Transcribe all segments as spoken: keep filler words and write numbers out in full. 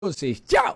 vocês. Tchau!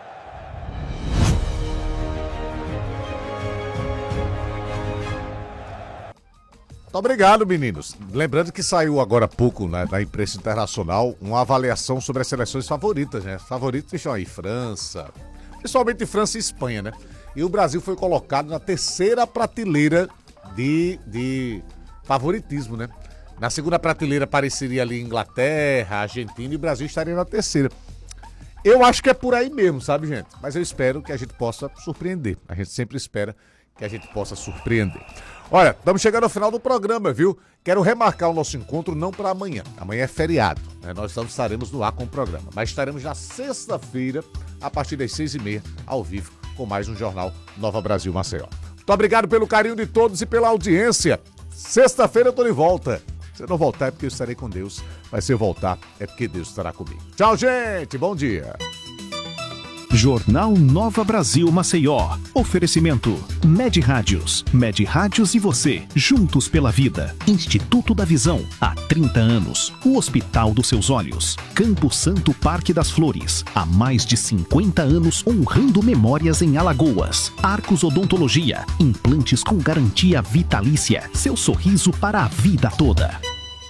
Muito obrigado, meninos. Lembrando que saiu agora há pouco, né, na imprensa internacional uma avaliação sobre as seleções favoritas, né? Favoritos estão aí, França, principalmente França e Espanha, né? E o Brasil foi colocado na terceira prateleira de, de favoritismo, né? Na segunda prateleira apareceria ali Inglaterra, Argentina, e o Brasil estaria na terceira. Eu acho que é por aí mesmo, sabe, gente? Mas eu espero que a gente possa surpreender. A gente sempre espera que a gente possa surpreender. Olha, estamos chegando ao final do programa, viu? Quero remarcar o nosso encontro não para amanhã. Amanhã é feriado, né? Nós não estaremos no ar com o programa, mas estaremos na sexta-feira, a partir das seis e meia, ao vivo, com mais um Jornal Nova Brasil Maceió. Muito obrigado pelo carinho de todos e pela audiência. Sexta-feira eu tô de volta. Se eu não voltar é porque eu estarei com Deus, mas se eu voltar é porque Deus estará comigo. Tchau, gente. Bom dia. Jornal Nova Brasil Maceió. Oferecimento Med Rádios. Med Rádios e você, juntos pela vida. Instituto da Visão, há trinta anos. O Hospital dos Seus Olhos. Campo Santo Parque das Flores, há mais de cinquenta anos honrando memórias em Alagoas. Arcos Odontologia, implantes com garantia vitalícia. Seu sorriso para a vida toda.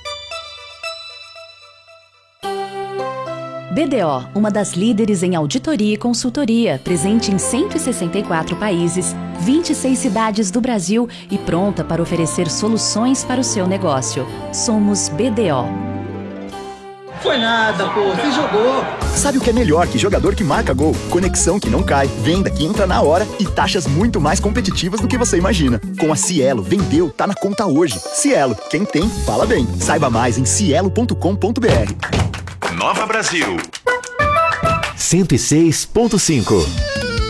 B D O, uma das líderes em auditoria e consultoria, presente em cento e sessenta e quatro países, vinte e seis cidades do Brasil e pronta para oferecer soluções para o seu negócio. Somos B D O. Foi nada, pô, você jogou. Sabe o que é melhor que jogador que marca gol? Conexão que não cai, venda que entra na hora e taxas muito mais competitivas do que você imagina. Com a Cielo, vendeu, tá na conta hoje. Cielo, quem tem, fala bem. Saiba mais em cielo ponto com ponto b r. Nova Brasil cento e seis ponto cinco.